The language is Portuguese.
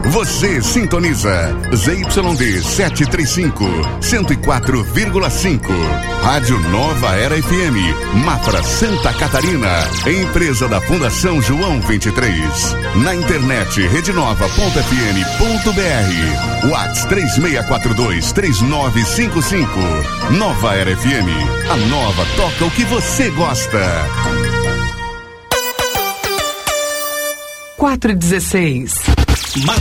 Você sintoniza ZYD 735, 104,5. Rádio Nova Era FM, Mafra, Santa Catarina. Empresa da Fundação João 23. Na internet, redenova.fm.br. WhatsApp 3642-3955. Nova Era FM. A nova toca o que você gosta. 4:16.